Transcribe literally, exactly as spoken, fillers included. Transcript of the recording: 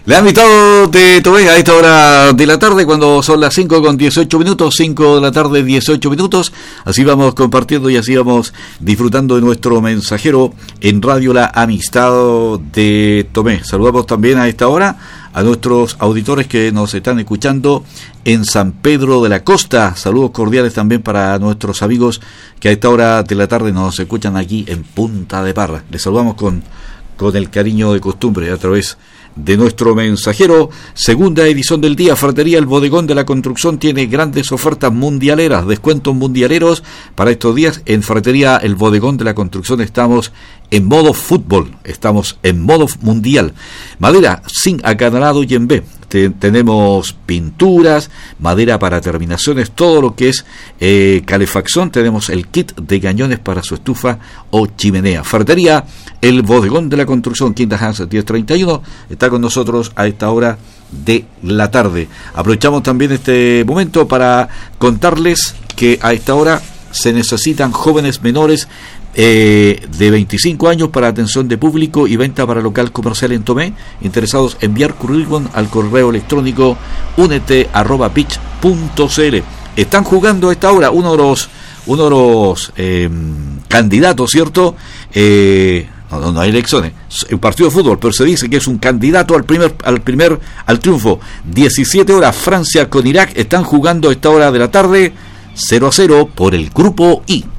Le han invitado de Tomé a esta hora de la tarde, cuando son las cinco con dieciocho minutos, cinco de la tarde, dieciocho minutos. Así vamos compartiendo y así vamos disfrutando de nuestro mensajero en Radio La Amistad de Tomé. Saludamos también a esta hora a nuestros auditores que nos están escuchando en San Pedro de la Costa. Saludos cordiales también para nuestros amigos que a esta hora de la tarde nos escuchan aquí en Punta de Parra. Les saludamos con, con el cariño de costumbre a través de nuestro mensajero. Segunda edición del día. Ferretería El Bodegón de la Construcción tiene grandes ofertas mundialeras, descuentos mundialeros para estos días. En Ferretería El Bodegón de la Construcción estamos en modo fútbol, estamos en modo mundial. Madera sin acanalado y en B. Te, tenemos pinturas, madera para terminaciones, todo lo que es eh, calefacción. Tenemos el kit de cañones para su estufa o chimenea. Ferretería El Bodegón de la Construcción, Quinta Hans diez treinta y uno, está con nosotros a esta hora de la tarde. Aprovechamos también este momento para contarles que a esta hora se necesitan jóvenes menores Eh, de veinticinco años para atención de público y venta para local comercial en Tomé. Interesados, enviar currículum al correo electrónico unete arroba pitch punto cl. Están jugando a esta hora uno de los uno de los eh, candidatos, ¿cierto? Eh, no, no, no hay elecciones, un partido de fútbol, pero se dice que es un candidato al primer al primer al triunfo. diecisiete horas, Francia con Irak. Están jugando a esta hora de la tarde, cero a cero por el grupo I.